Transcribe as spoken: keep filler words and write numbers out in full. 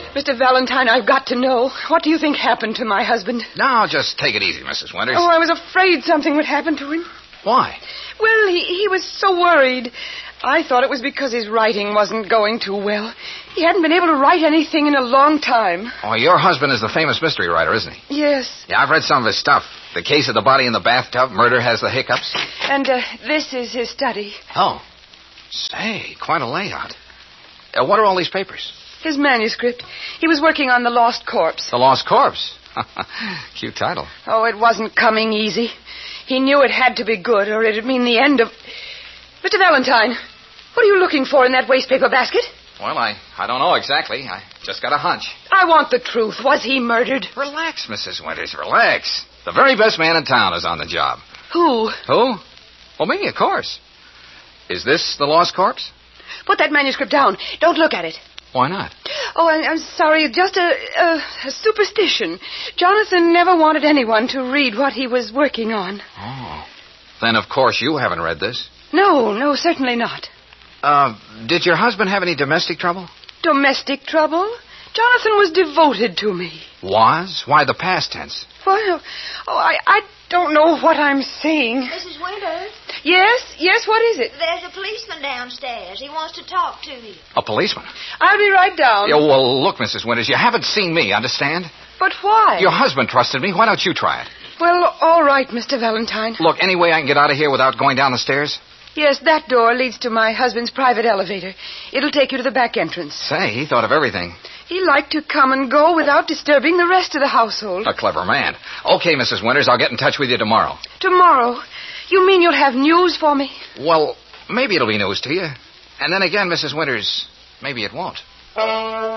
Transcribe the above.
Mister Valentine, I've got to know. What do you think happened to my husband? Now, just take it easy, Missus Winters. Oh, I was afraid something would happen to him. Why? Well, he, he was so worried. I thought it was because his writing wasn't going too well. He hadn't been able to write anything in a long time. Oh, your husband is the famous mystery writer, isn't he? Yes. Yeah, I've read some of his stuff. The Case of the Body in the Bathtub, Murder Has the Hiccups. And uh, this is his study. Oh. Say, quite a layout. Uh, what are all these papers? His manuscript. He was working on The Lost Corpse. The Lost Corpse. Cute title. Oh, it wasn't coming easy. He knew it had to be good, or it'd mean the end of... Mister Valentine, what are you looking for in that wastepaper basket? Well, I, I don't know exactly. I just got a hunch. I want the truth. Was he murdered? Relax, Missus Winters, relax. The very best man in town is on the job. Who? Who? Well, me, of course. Is this The Lost Corpse? Put that manuscript down. Don't look at it. Why not? Oh, I, I'm sorry. Just a, a, a superstition. Jonathan never wanted anyone to read what he was working on. Oh. Then, of course, you haven't read this. No, no, certainly not. Uh, did your husband have any domestic trouble? Domestic trouble? Jonathan was devoted to me. Was? Why the past tense? Well, oh, I, I don't know what I'm saying. Missus Winters? Yes, yes, what is it? There's a policeman downstairs. He wants to talk to you. A policeman? I'll be right down. Yeah, well, look, Missus Winters, you haven't seen me, understand? But why? Your husband trusted me. Why don't you try it? Well, all right, Mister Valentine. Look, any way I can get out of here without going down the stairs? Yes, that door leads to my husband's private elevator. It'll take you to the back entrance. Say, he thought of everything. He liked to come and go without disturbing the rest of the household. A clever man. Okay, Missus Winters, I'll get in touch with you tomorrow. Tomorrow? You mean you'll have news for me? Well, maybe it'll be news to you. And then again, Missus Winters, maybe it won't.